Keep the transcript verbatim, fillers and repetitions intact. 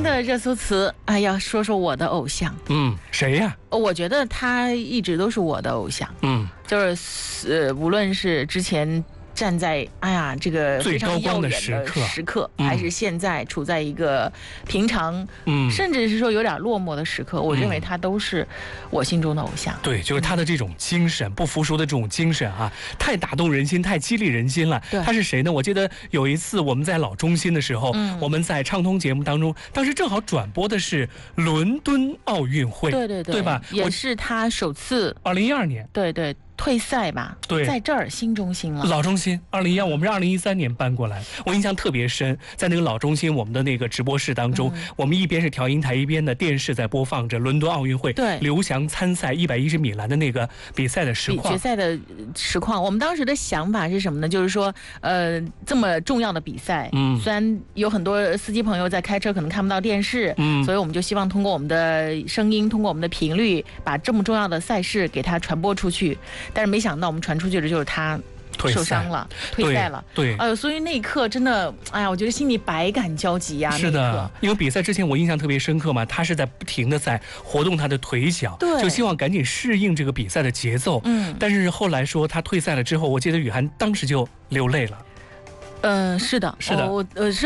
的热搜词，哎呀，说说我的偶像。 嗯，谁呀？ 我觉得他一直都是我的偶像。 嗯， 就是呃，无论是之前站在哎呀这个非常耀眼的时刻，时刻嗯、 还是现在处在一个平常， 嗯， 甚至是说有点落寞的时刻，我认为他都是我心中的偶像。 对，就是他的这种精神，不服输的这种精神啊，太打动人心，太激励人心了。他是谁呢？我记得有一次我们在老中心的时候，嗯、我们在畅通节目当中，当时正好转播的是伦敦奥运会， 对对对， 对吧？ 也是他首次二零一二年， 对对。退赛吧， 对， 在这儿新中心了。 老中心，二零一二，我们是二零一三年搬过来，我印象特别深，在那个老中心，我们的那个直播室当中，嗯、我们一边是调音台，一边的电视在播放着伦敦奥运会， 对， 刘翔参赛一百一十米栏的那个比赛的实况， 决赛的实况。我们当时的想法是什么呢？就是说，呃，这么重要的比赛，嗯，虽然有很多司机朋友在开车，可能看不到电视，嗯，所以我们就希望通过我们的声音，通过我们的频率，把这么重要的赛事给它传播出去。但是没想到我们传出去的就是他受伤了，退赛了。 对， 呃，所以那一刻真的，哎呀，我觉得心里百感交集呀。 是的，因为比赛之前我印象特别深刻嘛，他是在不停的在活动他的腿脚， 对， 就希望赶紧适应这个比赛的节奏。嗯，但是后来说他退赛了之后，我记得雨涵当时就流泪了。 呃，是的， 是的， 我呃是。